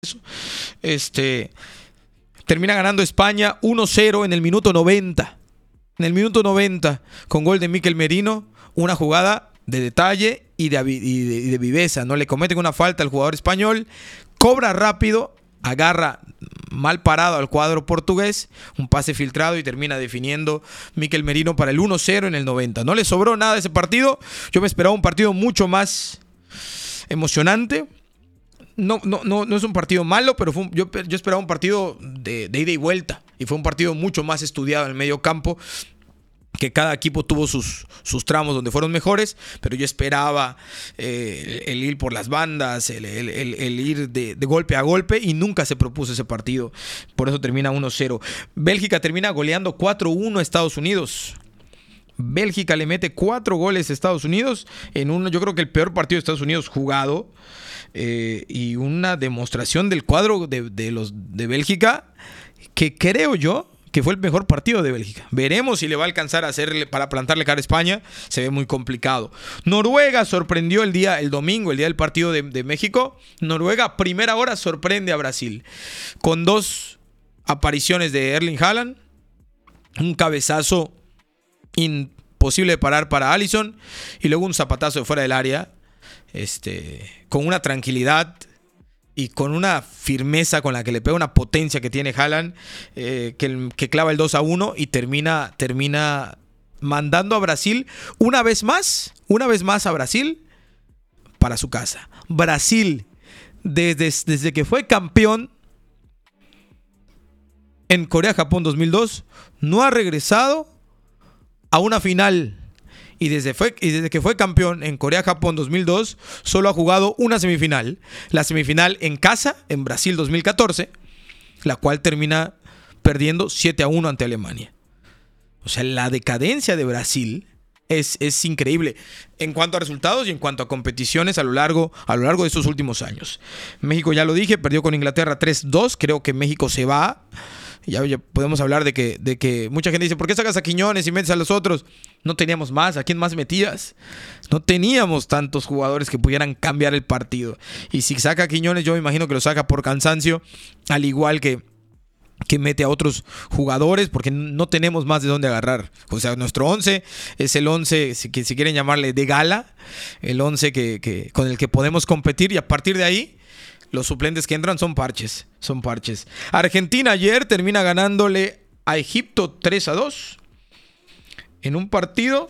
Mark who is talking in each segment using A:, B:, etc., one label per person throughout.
A: Termina ganando España 1-0 en el minuto 90. En el minuto 90, con gol de Mikel Merino, una jugada de detalle y de viveza. No le cometen una falta al jugador español, cobra rápido, agarra mal parado al cuadro portugués, un pase filtrado y termina definiendo Mikel Merino para el 1-0 en el 90. No le sobró nada ese partido. Yo me esperaba un partido mucho más emocionante. No es un partido malo, pero yo esperaba un partido de ida y vuelta. Y fue un partido mucho más estudiado en el medio campo, que cada equipo tuvo sus tramos donde fueron mejores, pero yo esperaba el ir por las bandas, el ir de golpe a golpe, y nunca se propuso ese partido. Por eso termina 1-0. Bélgica termina goleando 4-1 a Estados Unidos. Bélgica le mete 4 goles a Estados Unidos en yo creo que el peor partido de Estados Unidos jugado, y una demostración del cuadro de Bélgica, que creo yo que fue el mejor partido de Bélgica. Veremos si le va a alcanzar a hacerle para plantarle cara a España. Se ve muy complicado. Noruega sorprendió el domingo, el día del partido de México. Noruega, primera hora, sorprende a Brasil con 2 apariciones de Erling Haaland, un cabezazo imposible de parar para Alisson, y luego un zapatazo de fuera del área, con una tranquilidad y con una firmeza con la que le pega, una potencia que tiene Haaland, que clava el 2-1 y termina mandando a Brasil una vez más a Brasil para su casa. Brasil, desde que fue campeón en Corea-Japón 2002, no ha regresado a una final. Y desde que fue campeón en Corea-Japón 2002, solo ha jugado una semifinal. La semifinal en casa, en Brasil 2014, la cual termina perdiendo 7-1 ante Alemania. O sea, la decadencia de Brasil es increíble en cuanto a resultados y en cuanto a competiciones a lo largo de estos últimos años. México, ya lo dije, perdió con Inglaterra 3-2. Creo que México se va. Ya podemos hablar de que mucha gente dice, ¿por qué sacas a Quiñones y metes a los otros? No teníamos más. ¿A quién más metías? No teníamos tantos jugadores que pudieran cambiar el partido. Y si saca a Quiñones, yo me imagino que lo saca por cansancio, al igual que mete a otros jugadores, porque no tenemos más de dónde agarrar. O sea, nuestro 11 es el 11, si quieren llamarle de gala, el 11 con el que podemos competir, y a partir de ahí los suplentes que entran son parches. Argentina ayer termina ganándole a Egipto 3-2 en un partido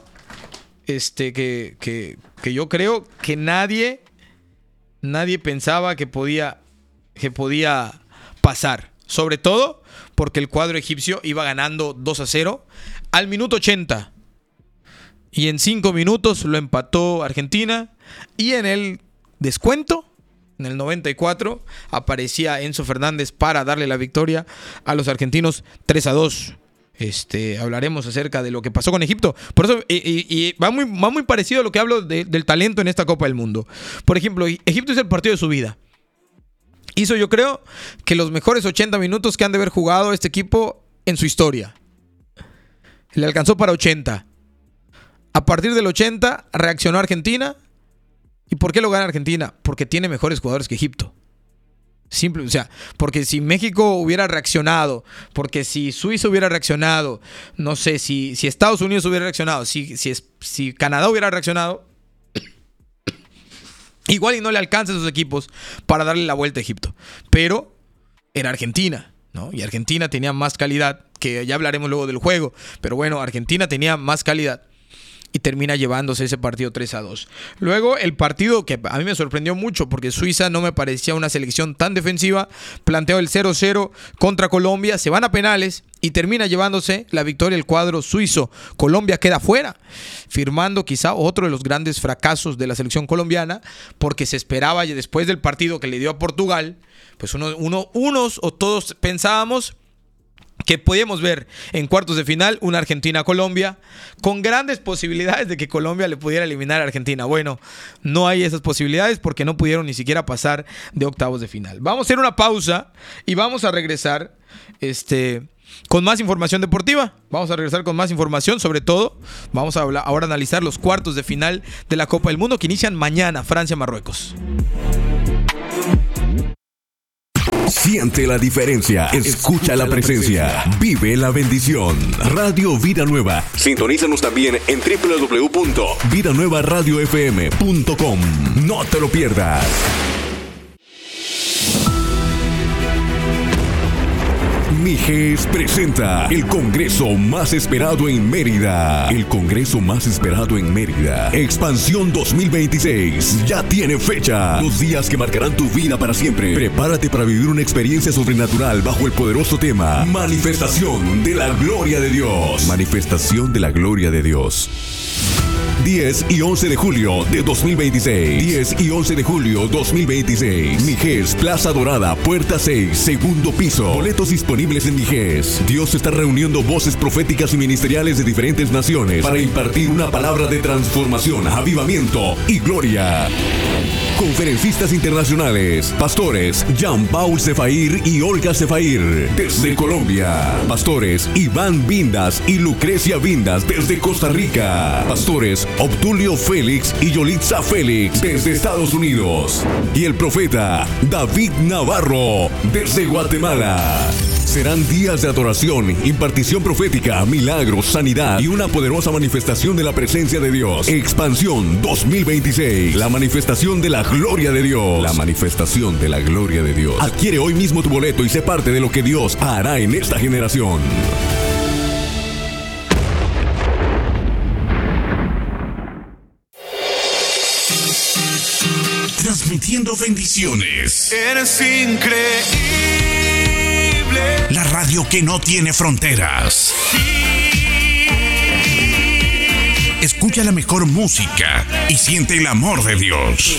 A: que yo creo que nadie pensaba que podía pasar. Sobre todo porque el cuadro egipcio iba ganando 2-0 al minuto 80. Y en 5 minutos lo empató Argentina. Y en el descuento, en el 94, aparecía Enzo Fernández para darle la victoria a los argentinos 3-2. Hablaremos acerca de lo que pasó con Egipto. Por eso y va muy parecido a lo que hablo del talento en esta Copa del Mundo. Por ejemplo, Egipto es el partido de su vida. Hizo, yo creo, que los mejores 80 minutos que han de haber jugado este equipo en su historia. Le alcanzó para 80. A partir del 80 reaccionó Argentina. ¿Y por qué lo gana Argentina? Porque tiene mejores jugadores que Egipto. Simple, o sea, porque si México hubiera reaccionado, porque si Suiza hubiera reaccionado, no sé, si Estados Unidos hubiera reaccionado, si Canadá hubiera reaccionado, igual y no le alcanza a esos equipos para darle la vuelta a Egipto. Pero era Argentina, ¿no? Y Argentina tenía más calidad, que ya hablaremos luego del juego. Pero bueno, Argentina tenía más calidad y termina llevándose ese partido 3-2. Luego el partido que a mí me sorprendió mucho, porque Suiza no me parecía una selección tan defensiva, planteó el 0-0 contra Colombia, se van a penales y termina llevándose la victoria el cuadro suizo. Colombia queda fuera, firmando quizá otro de los grandes fracasos de la selección colombiana, porque se esperaba después del partido que le dio a Portugal, pues unos o todos pensábamos que podíamos ver en cuartos de final una Argentina-Colombia con grandes posibilidades de que Colombia le pudiera eliminar a Argentina. Bueno, no hay esas posibilidades porque no pudieron ni siquiera pasar de octavos de final. Vamos a hacer una pausa y vamos a regresar con más información deportiva. Vamos a regresar con más información, sobre todo vamos a ahora analizar los cuartos de final de la Copa del Mundo que inician mañana, Francia-Marruecos.
B: Siente la diferencia. Escucha la presencia. Vive la bendición. Radio Vida Nueva. Sintonízanos también en www.vidanuevaradiofm.com. No te lo pierdas. Mijes presenta el congreso más esperado en Mérida. El congreso más esperado en Mérida. Expansión 2026. Ya tiene fecha. 2 días que marcarán tu vida para siempre. Prepárate para vivir una experiencia sobrenatural bajo el poderoso tema Manifestación de la Gloria de Dios. Manifestación de la Gloria de Dios. 10 y 11 de julio de 2026. 10 y 11 de julio 2026. Mijes, Plaza Dorada, puerta 6, segundo piso. Boletos disponibles en Mijes. Dios está reuniendo voces proféticas y ministeriales de diferentes naciones para impartir una palabra de transformación, avivamiento y gloria. Conferencistas internacionales. Pastores Jean-Paul Zefair y Olga Zefair desde Colombia. Pastores Iván Vindas y Lucrecia Vindas desde Costa Rica. Pastores Obdulio Félix y Yolitza Félix desde Estados Unidos. Y el profeta David Navarro desde Guatemala. Serán días de adoración, impartición profética, milagros, sanidad y una poderosa manifestación de la presencia de Dios. Expansión 2026. La manifestación de la gloria de Dios. La manifestación de la gloria de Dios. Adquiere hoy mismo tu boleto y sé parte de lo que Dios hará en esta generación.
C: Transmitiendo bendiciones.
D: Eres increíble.
C: La radio que no tiene fronteras. Escucha la mejor música y siente el amor de Dios.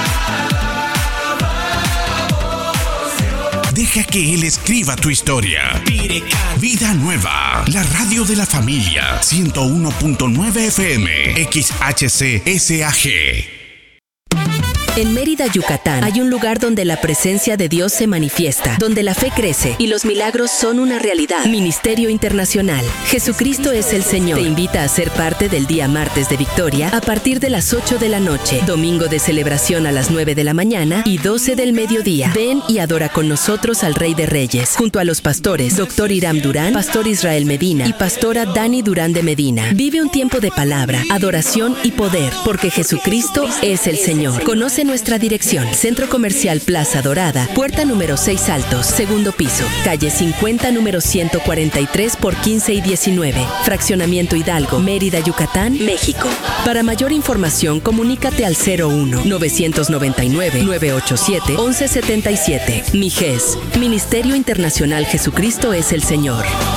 C: Deja que Él escriba tu historia. Vida Nueva, la radio de la familia. 101.9 FM, XHCSAG.
E: En Mérida, Yucatán, hay un lugar donde la presencia de Dios se manifiesta, donde la fe crece y los milagros son una realidad. Ministerio Internacional. Jesucristo es el Señor. Te invita a ser parte del día martes de Victoria a partir de las 8 de la noche, domingo de celebración a las 9 de la mañana y 12 del mediodía. Ven y adora con nosotros al Rey de Reyes, junto a los pastores Dr. Hiram Durán, Pastor Israel Medina y Pastora Dani Durán de Medina. Vive un tiempo de palabra, adoración y poder, porque Jesucristo es el Señor. Conoce nuestra dirección: Centro Comercial Plaza Dorada, puerta número 6 Altos, segundo piso, calle 50, número 143 por 15 y 19, Fraccionamiento Hidalgo, Mérida, Yucatán, México. Para mayor información, comunícate al 01-999-987-1177. Mijes, Ministerio Internacional Jesucristo es el Señor.